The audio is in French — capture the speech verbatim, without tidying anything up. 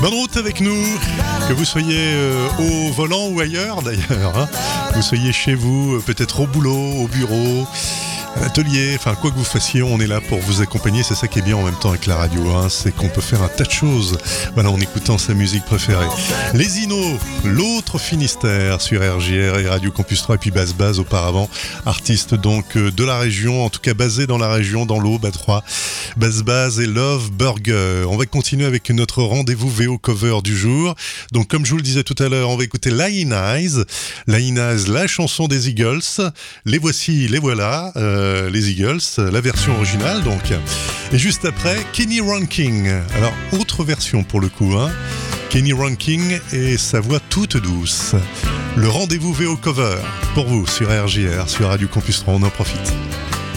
Bonne route avec nous, que vous soyez euh, au volant ou ailleurs d'ailleurs, hein. Vous soyez chez vous, euh, peut-être au boulot, au bureau, à l'atelier, enfin quoi que vous fassiez, on est là pour vous accompagner. C'est ça qui est bien en même temps avec la radio, hein, c'est qu'on peut faire un tas de choses, voilà, en écoutant sa musique préférée. Les Inos, l'autre Finistère sur R J R et Radio Campus trois, et puis Baz Baz auparavant, artiste donc euh, de la région, en tout cas basé dans la région, dans l'Aube à Troyes. Baz Baz et Love Burger. On va continuer avec notre rendez-vous V O cover du jour. Donc comme je vous le disais tout à l'heure, on va écouter Lyin' Eyes. Lyin' Eyes, la chanson des Eagles. Les voici, les voilà, euh, les Eagles, la version originale donc. Et juste après, Kenny Ranking. Alors autre version pour le coup, hein. Kenny Ranking et sa voix toute douce. Le rendez-vous V O cover pour vous sur R J R, sur Radio Campus trois, on en profite.